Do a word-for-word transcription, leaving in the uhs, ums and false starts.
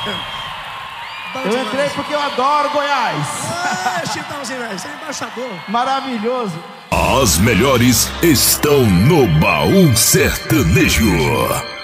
Eu entrei porque eu adoro Goiás. É, Chitãozinho, velho, você é embaixador. Maravilhoso. As melhores estão no Baú Sertanejo.